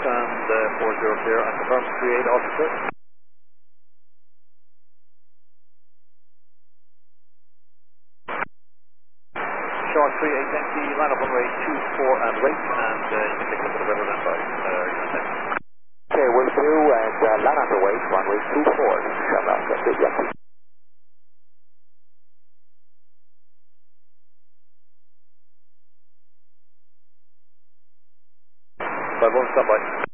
and 40 clear, and confirm 38 also clear. Short 38 empty, line up on runway 24 and wait, and you can take a look at the weather then by Okay, will do, and line up the wait, runway 24, shut up, that's it, yes. 51, stand by.